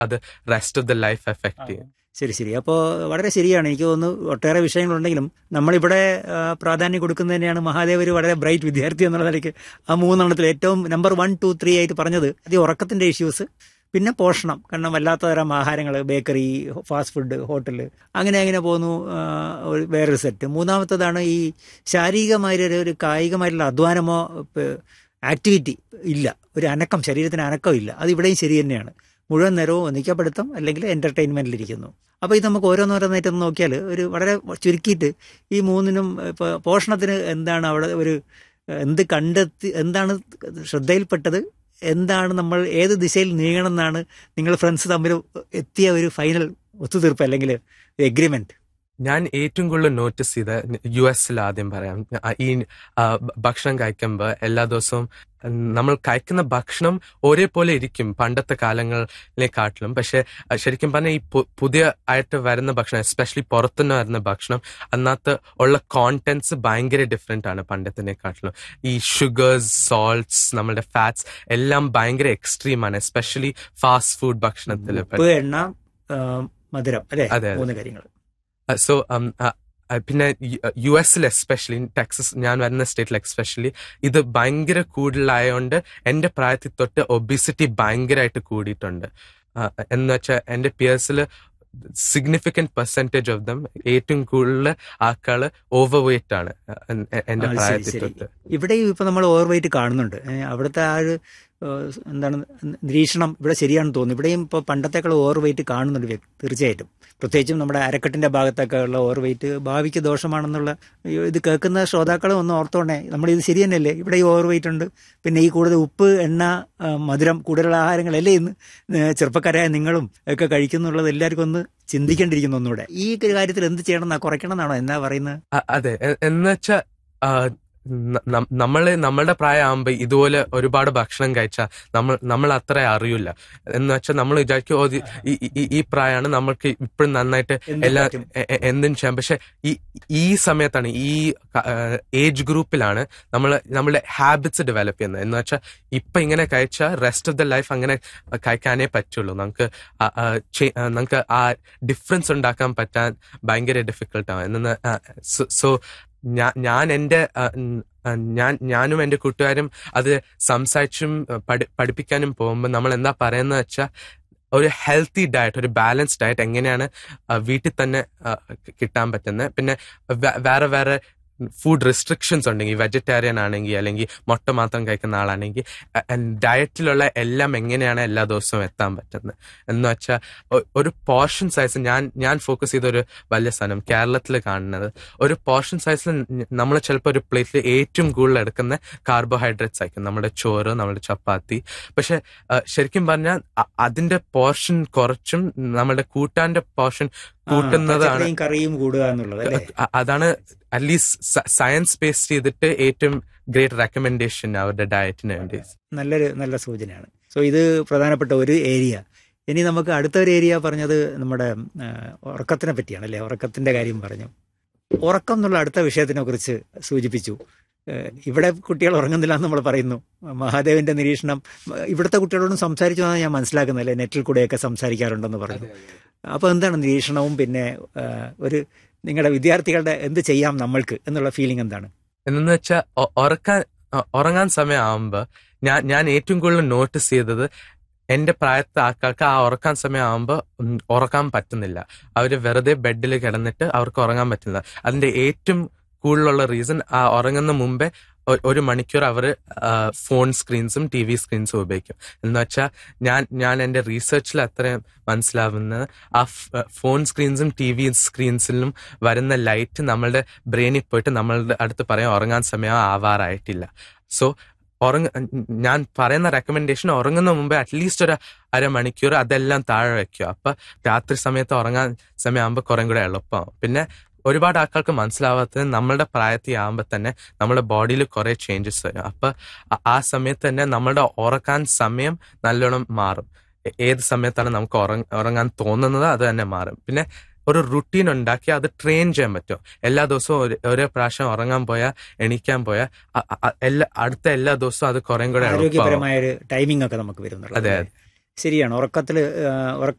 അത് rest of the life effect ചെയ്യും. ശരി. അപ്പോൾ വളരെ ശരിയാണ്. എനിക്ക് തോന്നുന്നു ഒട്ടേറെ വിഷയങ്ങളുണ്ടെങ്കിലും നമ്മളിവിടെ പ്രാധാന്യം കൊടുക്കുന്നത് തന്നെയാണ് മഹാദേവ് ഒരു വളരെ ബ്രൈറ്റ് വിദ്യാർത്ഥി എന്നുള്ള നിലയ്ക്ക് ആ 3 ഏറ്റവും നമ്പർ 1, 2, 3 ആയിട്ട് പറഞ്ഞത് അത് ഉറക്കത്തിന്റെ ഇഷ്യൂസ്, പിന്നെ പോഷണം. കാരണം വല്ലാത്ത തരം ആഹാരങ്ങൾ, ബേക്കറി, ഫാസ്റ്റ് ഫുഡ്, ഹോട്ടൽ, അങ്ങനെ പോകുന്നു. വേറൊരു സെറ്റ്. മൂന്നാമത്തതാണ് ഈ ശാരീരികമായ ഒരു കായികമായിട്ടുള്ള അധ്വാനമോ ആക്ടിവിറ്റി ഇല്ല, ഒരു അനക്കം, ശരീരത്തിന് അനക്കം ഇല്ല. അത് ഇവിടെയും ശരി തന്നെയാണ്. മുഴുവൻ നേരവും ഒന്നിക്കപ്പെടുത്തും അല്ലെങ്കിൽ എൻ്റർടൈൻമെൻറ്റിലിരിക്കുന്നു. അപ്പോൾ ഇത് നമുക്ക് ഓരോന്നോരോന്നായിട്ട് നോക്കിയാൽ ഒരു വളരെ ചുരുക്കിയിട്ട് ഈ 3നും ഇപ്പോൾ പോഷണത്തിന് എന്താണ് അവിടെ ഒരു എന്ത് കണ്ടെത്തി, എന്താണ് ശ്രദ്ധയിൽപ്പെട്ടത്, എന്താണ് നമ്മൾ ഏത് ദിശയിൽ നീങ്ങണം എന്നാണ് നിങ്ങൾ ഫ്രണ്ട്സ് തമ്മിൽ എത്തിയ ഒരു ഫൈനൽ ഒത്തുതീർപ്പ് അല്ലെങ്കിൽ എഗ്രിമെന്റ്? ഞാൻ ഏറ്റവും കൂടുതൽ നോട്ടീസ് ചെയ്ത US ആദ്യം പറയാം. ഈ ഭക്ഷണം കഴിക്കുമ്പോൾ എല്ലാ ദിവസവും നമ്മൾ കഴിക്കുന്ന ഭക്ഷണം ഒരേപോലെ ഇരിക്കും പണ്ടത്തെ കാലങ്ങളിലെക്കാട്ടിലും. പക്ഷെ ശരിക്കും പറഞ്ഞാൽ ഈ പുതിയ ആയിട്ട് വരുന്ന ഭക്ഷണം, എസ്പെഷ്യലി പുറത്തുനിന്ന് വരുന്ന ഭക്ഷണം, അതിനകത്ത് ഉള്ള കോണ്ടന്റ്സ് ഭയങ്കര ഡിഫറെന്റ് ആണ് പണ്ടത്തിനെക്കാട്ടിലും. ഈ ഷുഗേഴ്സ്, സോൾട്ട്സ്, നമ്മുടെ ഫാറ്റ്സ് എല്ലാം ഭയങ്കര എക്സ്ട്രീം ആണ്, എസ്പെഷ്യലി ഫാസ്റ്റ് ഫുഡ് ഭക്ഷണത്തിൽ. എണ്ണ, മധുരം, അതെ, 3 കാര്യങ്ങൾ. സോ പിന്നെ US എസ്പെഷ്യലി ടെക്സസ്, ഞാൻ വരുന്ന സ്റ്റേറ്റിൽ എക്സ്പെഷ്യലി ഇത് ഭയങ്കര കൂടുതലായതുകൊണ്ട് എൻ്റെ പ്രായത്തിൽ തൊട്ട് ഒബിസിറ്റി ഭയങ്കരമായിട്ട് കൂടിയിട്ടുണ്ട്. എന്ന് വെച്ചാൽ എൻ്റെ പിയേഴ്സിൽ സിഗ്നിഫിക്കന്റ് പെർസെന്റേജ് ഓഫ് ദം, ഏറ്റവും കൂടുതൽ ആൾക്കാള് ഓവർ വെയിറ്റ് ആണ് എന്റെ പ്രായത്തിൽ തൊട്ട്. ഇവിടെയും ഇപ്പൊ നമ്മൾ ഓവർ വെയിറ്റ് കാണുന്നുണ്ട്. അവിടുത്തെ ആ ഒരു എന്താണ് നിരീക്ഷണം ഇവിടെ ശരിയാണെന്ന് തോന്നുന്നു. ഇവിടെയും ഇപ്പോൾ പണ്ടത്തേക്കാൾ ഓവർ വെയിറ്റ് കാണുന്നുണ്ട് തീർച്ചയായിട്ടും. പ്രത്യേകിച്ചും നമ്മുടെ അരക്കെട്ടിന്റെ ഭാഗത്തൊക്കെ ഉള്ള ഓവർ വെയിറ്റ് ഭാവിക്ക് ദോഷമാണെന്നുള്ള ഇത് കേൾക്കുന്ന ശ്രോതാക്കൾ ഒന്ന് ഓർത്തോണേ. നമ്മളിത് ശരി തന്നെയല്ലേ? ഇവിടെ ഈ ഓവർ വെയിറ്റ് ഉണ്ട്. പിന്നെ ഈ കൂടുതൽ ഉപ്പ്, എണ്ണ, മധുരം, കൂടുതലുള്ള ആഹാരങ്ങളല്ലേ ഇന്ന് ചെറുപ്പക്കാരായ നിങ്ങളും ഒക്കെ കഴിക്കുന്നുള്ളത് എല്ലാവർക്കും ഒന്ന് ചിന്തിക്കേണ്ടിയിരിക്കുന്നു ഒന്നുകൂടെ. ഈ കാര്യത്തിൽ എന്ത് ചെയ്യണം എന്നാ, കുറയ്ക്കണം എന്നാണോ എന്നാ പറയുന്നത്? അതെ, എന്നുവെച്ചാൽ നമ്മളുടെ പ്രായമാകുമ്പോ ഇതുപോലെ ഒരുപാട് ഭക്ഷണം കഴിച്ചാൽ നമ്മൾ അത്ര അറിയില്ല. എന്ന് വെച്ചാൽ നമ്മൾ വിചാരിക്കും ഈ പ്രായമാണ്, നമ്മൾക്ക് ഇപ്പോഴും നന്നായിട്ട് എല്ലാം എന്തും ചെയ്യാം. പക്ഷെ ഈ സമയത്താണ്, ഈ ഏജ് ഗ്രൂപ്പിലാണ് നമ്മളുടെ ഹാബിറ്റ്സ് ഡെവലപ്പ് ചെയ്യുന്നത്. എന്ന് വെച്ചാൽ ഇപ്പൊ ഇങ്ങനെ കഴിച്ചാൽ റെസ്റ്റ് ഓഫ് ദ ലൈഫ് അങ്ങനെ കഴിക്കാനേ പറ്റുള്ളൂ. നമുക്ക് ആ ഡിഫറൻസ് ഉണ്ടാക്കാൻ പറ്റാൻ ഭയങ്കര ഡിഫിക്കൽട്ടാണ്. സോ ഞാനും എൻ്റെ കൂട്ടുകാരും അത് സംസാരിച്ചും പഠിപ്പിക്കാനും പോകുമ്പോൾ നമ്മൾ എന്താ പറയുന്നത് വെച്ചാൽ, ഒരു ഹെൽത്തി ഡയറ്റ്, ഒരു ബാലൻസ്ഡ് ഡയറ്റ് എങ്ങനെയാണ് വീട്ടിൽ തന്നെ കിട്ടാൻ പറ്റുന്നത്. പിന്നെ വേറെ ഫുഡ് റെസ്ട്രിക്ഷൻസ് ഉണ്ടെങ്കിൽ, വെജിറ്റേറിയൻ ആണെങ്കിൽ അല്ലെങ്കിൽ മുട്ട മാത്രം കഴിക്കുന്ന ആളാണെങ്കിൽ, ഡയറ്റിലുള്ള എല്ലാം എങ്ങനെയാണ് എല്ലാ ദിവസവും എത്താൻ പറ്റുന്നത് എന്ന് വെച്ചാൽ ഒരു പോർഷൻ സൈസ്. ഞാൻ ഫോക്കസ് ചെയ്ത ഒരു വലിയ സാധനം കേരളത്തിൽ കാണുന്നത്, ഒരു പോർഷൻ സൈസിൽ നമ്മൾ ചിലപ്പോൾ ഒരു പ്ലേറ്റിൽ ഏറ്റവും കൂടുതൽ എടുക്കുന്ന കാർബോഹൈഡ്രേറ്റ്സ് ആയിരിക്കും, നമ്മുടെ ചോറ്, നമ്മുടെ ചപ്പാത്തി. പക്ഷെ ശരിക്കും പറഞ്ഞാൽ അതിന്റെ പോർഷൻ കുറച്ചും നമ്മുടെ കൂട്ടാന്റെ പോർഷൻ കൂട്ടുന്നതാണ്, കറിയും കൂടുക എന്നുള്ളത്. അതാണ് അറ്റ്ലീസ്റ്റ് സയൻസ് ബേസ് ചെയ്തിട്ട് ഏറ്റവും ഗ്രേറ്റ് റെക്കമെൻഡേഷൻ അവരുടെ ഡയറ്റിന് വേണ്ടി. നല്ല സൂചനയാണ്. സോ ഇത് പ്രധാനപ്പെട്ട ഒരു ഏരിയ. ഇനി നമുക്ക് അടുത്തൊരു ഏരിയ പറഞ്ഞത് നമ്മുടെ ഉറക്കത്തിനെ പറ്റിയാണ് അല്ലേ? ഉറക്കത്തിന്റെ കാര്യം പറഞ്ഞു. ഉറക്കം എന്നുള്ള അടുത്ത വിഷയത്തിനെ കുറിച്ച് സൂചിപ്പിച്ചു. ഇവിടെ കുട്ടികൾ ഉറങ്ങുന്നില്ല എന്ന് നമ്മൾ പറയുന്നു. മഹാദേവിന്റെ നിരീക്ഷണം ഇവിടുത്തെ കുട്ടികളോടും സംസാരിച്ചു എന്നാണ് ഞാൻ മനസ്സിലാക്കുന്നത് അല്ലേ? നെറ്റിൽ കൂടെയൊക്കെ സംസാരിക്കാറുണ്ടെന്ന് പറഞ്ഞു. അപ്പോൾ എന്താണ് നിരീക്ഷണവും പിന്നെ ഒരു നിങ്ങളുടെ വിദ്യാർത്ഥികളുടെ എന്ത് ചെയ്യാം നമ്മൾക്ക് എന്നുള്ള ഫീലിംഗ് എന്താണ്? എന്ന് വെച്ചാൽ ഉറങ്ങാൻ സമയമാകുമ്പോൾ ഞാൻ ഏറ്റവും കൂടുതൽ നോട്ടീസ് ചെയ്തത്, എന്റെ പ്രായത്തെ ആൾക്കാർക്ക് ആ ഉറക്കാൻ സമയമാകുമ്പോൾ ഉറക്കാൻ പറ്റുന്നില്ല. അവര് വെറുതെ ബെഡിൽ കിടന്നിട്ട് അവർക്ക് ഉറങ്ങാൻ പറ്റുന്നില്ല. അതിന്റെ ഏറ്റവും കൂടുതലുള്ള റീസൺ, ആ ഉറങ്ങുന്ന മുമ്പേ 1 മണിക്കൂർ അവർ ഫോൺ സ്ക്രീൻസും TV സ്ക്രീൻസും ഉപയോഗിക്കും. എന്ന് വെച്ചാൽ ഞാൻ എൻ്റെ റിസർച്ചിൽ അത്രയും മനസ്സിലാവുന്നത്, ആ ഫോൺ സ്ക്രീൻസും TV സ്ക്രീൻസിലും വരുന്ന ലൈറ്റ് നമ്മളുടെ ബ്രെയിനിൽ പോയിട്ട് നമ്മളുടെ അടുത്ത് പറയാം ഉറങ്ങാൻ സമയം ആവാറായിട്ടില്ല. സോ ഞാൻ പറയുന്ന റെക്കമെൻഡേഷൻ, ഉറങ്ങുന്ന മുമ്പേ അറ്റ്ലീസ്റ്റ് ഒരു അരമണിക്കൂർ അതെല്ലാം താഴെ വെക്കുക. അപ്പൊ രാത്രി സമയത്ത് ഉറങ്ങാൻ സമയമാകുമ്പോൾ കുറേ കൂടെ എളുപ്പമാവും. പിന്നെ ഒരുപാട് ആൾക്കാർക്ക് മനസ്സിലാവാത്തത്, നമ്മളുടെ പ്രായത്തിൽ ആകുമ്പോൾ തന്നെ നമ്മുടെ ബോഡിയിൽ കുറെ ചേഞ്ചസ് വരും. അപ്പൊ ആ സമയത്ത് തന്നെ നമ്മളുടെ ഉറക്കാൻ സമയം നല്ലോണം മാറും. ഏത് സമയത്താണ് നമുക്ക് ഉറങ്ങാൻ തോന്നുന്നത് അത് തന്നെ മാറും. പിന്നെ ഒരു റുട്ടീൻ ഉണ്ടാക്കി അത് ട്രെയിൻ ചെയ്യാൻ പറ്റും. എല്ലാ ദിവസവും ഒരേ പ്രാവശ്യം ഉറങ്ങാൻ പോയാൽ, എണീക്കാൻ പോയാൽ അടുത്ത എല്ലാ ദിവസവും അത് കുറെ കൂടെ ആരോഗ്യപരമായ ടൈമിംഗ് ഒക്കെ നമുക്ക് വരുന്നുണ്ട്. അതെ. ശരിയാണ്. ഉറക്കത്തിൽ